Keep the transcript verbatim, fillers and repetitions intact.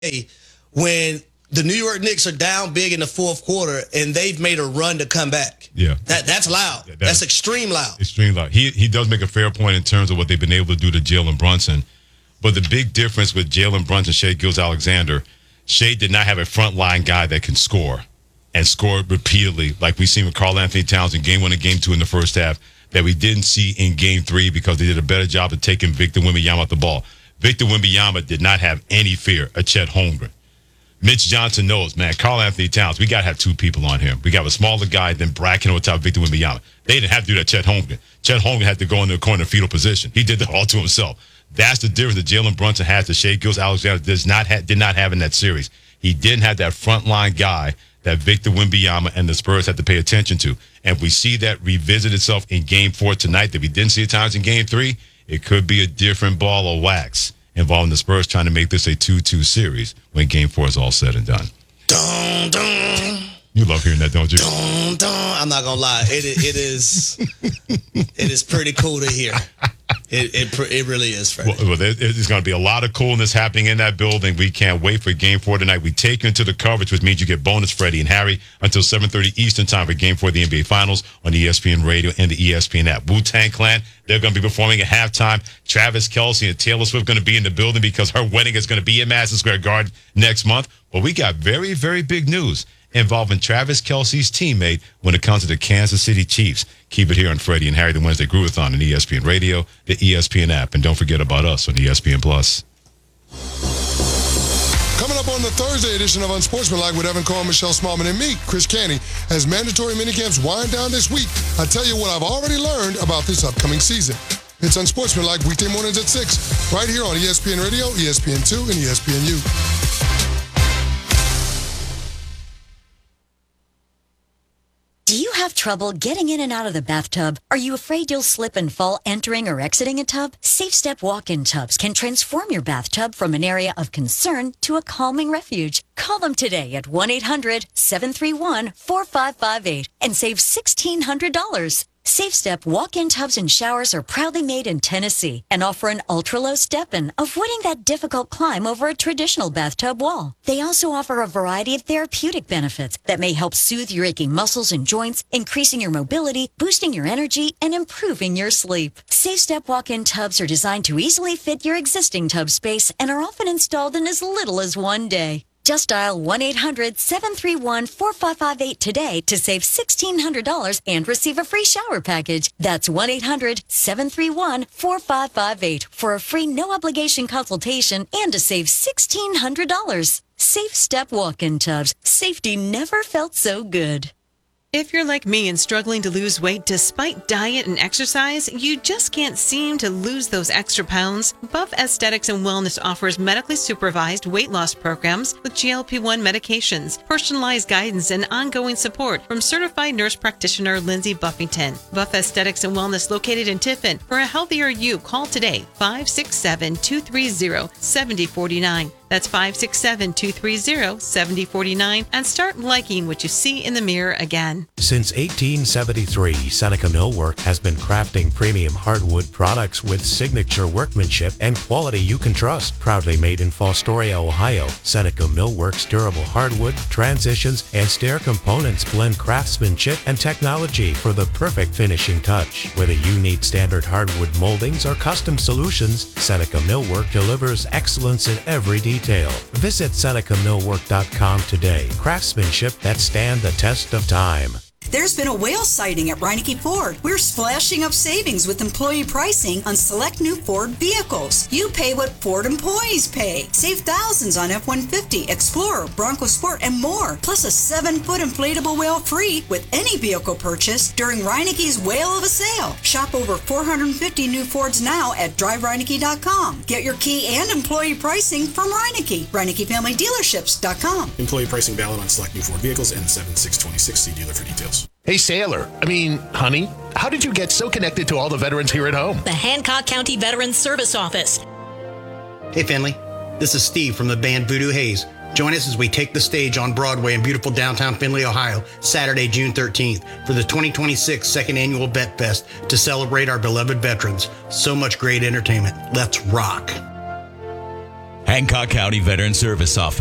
when the New York Knicks are down big in the fourth quarter and they've made a run to come back. Yeah. That That's loud. Yeah, that, that's extreme loud. Extreme loud. He, he does make a fair point in terms of what they've been able to do to Jalen Brunson. But the big difference with Jalen Brunson, Shai Gilgeous-Alexander, Shai did not have a frontline guy that can score and score repeatedly like we've seen with Karl Anthony Towns in game one and game two in the first half that we didn't see in game three because they did a better job of taking Victor Wembanyama off the ball. Victor Wembanyama did not have any fear of Chet Holmgren. Mitch Johnson knows, man, Karl Anthony Towns, we got to have two people on him. We got a smaller guy, then Bracken on top of Victor Wembanyama. They didn't have to do that Chet Holmgren. Chet Holmgren had to go in the corner fetal position. He did that all to himself. That's the difference that Jalen Brunson has that Shai Gilgeous-Alexander does not ha- did not have in that series. He didn't have that frontline guy that Victor Wembanyama and the Spurs had to pay attention to. And if we see that revisit itself in game four tonight that we didn't see at times in game three, it could be a different ball of wax involving the Spurs trying to make this a two two series when game four is all said and done. Dun, dun. You love hearing that, don't you? Dun, dun. I'm not going to lie. It, it, is, it is pretty cool to hear. It it, it really is, Freddie. Well, well, there's going to be a lot of coolness happening in that building. We can't wait for Game Four tonight. We take you into the coverage, which means you get bonus Freddie and Harry until seven thirty Eastern time for Game Four of the N B A Finals on E S P N Radio and the E S P N app. Wu-Tang Clan, they're going to be performing at halftime. Travis Kelce and Taylor Swift going to be in the building because her wedding is going to be in Madison Square Garden next month. But we got very, very big news involving Travis Kelce's teammate when it comes to the Kansas City Chiefs. Keep it here on Freddie and Harry, the Wednesday Groovathon on E S P N Radio, the E S P N app, and don't forget about us on E S P N Plus. Coming up on the Thursday edition of Unsportsmanlike with Evan Cohen, Michelle Smallman, and me, Chris Canty, as mandatory minicamps wind down this week, I tell you what I've already learned about this upcoming season. It's Unsportsmanlike weekday mornings at six, right here on E S P N Radio, E S P N two, and E S P N U. Do you have trouble getting in and out of the bathtub? Are you afraid you'll slip and fall entering or exiting a tub? Safe Step walk-in tubs can transform your bathtub from an area of concern to a calming refuge. Call them today at one eight hundred seven three one four five five eight and save one thousand six hundred dollars. Safe Step walk-in tubs and showers are proudly made in Tennessee and offer an ultra-low step-in, avoiding that difficult climb over a traditional bathtub wall. They also offer a variety of therapeutic benefits that may help soothe your aching muscles and joints, increasing your mobility, boosting your energy, and improving your sleep. Safe Step walk-in tubs are designed to easily fit your existing tub space and are often installed in as little as one day. Just dial one eight hundred seven three one four five five eight today to save one thousand six hundred dollars and receive a free shower package. That's one eight hundred seven three one four five five eight for a free no-obligation consultation and to save one thousand six hundred dollars. Safe Step walk-in tubs. Safety never felt so good. If you're like me and struggling to lose weight despite diet and exercise, you just can't seem to lose those extra pounds, Buff Aesthetics and Wellness offers medically supervised weight loss programs with G L P one medications, personalized guidance, and ongoing support from certified nurse practitioner Lindsay Buffington. Buff Aesthetics and Wellness located in Tiffin. For a healthier you, call today five six seven, two three zero, seven zero four nine. That's five six seven, two three zero, seven zero four nine and start liking what you see in the mirror again. Since eighteen seventy-three, Seneca Millwork has been crafting premium hardwood products with signature workmanship and quality you can trust. Proudly made in Fostoria, Ohio, Seneca Millwork's durable hardwood, transitions, and stair components blend craftsmanship and technology for the perfect finishing touch. Whether you need standard hardwood moldings or custom solutions, Seneca Millwork delivers excellence in every detail. Visit Seneca Millwork dot com today. Craftsmanship that stand the test of time. There's been a whale sighting at Reineke Ford. We're splashing up savings with employee pricing on select new Ford vehicles. You pay what Ford employees pay. Save thousands on F one fifty, Explorer, Bronco Sport, and more. Plus a seven-foot inflatable whale free with any vehicle purchase during Reineke's Whale of a Sale. Shop over four hundred fifty new Fords now at drive reineke dot com. Get your key and employee pricing from Reineke. Reineke Family Dealerships dot com. Employee pricing valid on select new Ford vehicles and seven six twenty-six. See dealer for details. Hey, Sailor. I mean, honey, how did you get so connected to all the veterans here at home? The Hancock County Veterans Service Office. Hey, Finley. This is Steve from the band Voodoo Haze. Join us as we take the stage on Broadway in beautiful downtown Findlay, Ohio, Saturday, June thirteenth, for the twenty twenty-six Second Annual Vet Fest to celebrate our beloved veterans. So much great entertainment. Let's rock. Hancock County Veteran Service Office.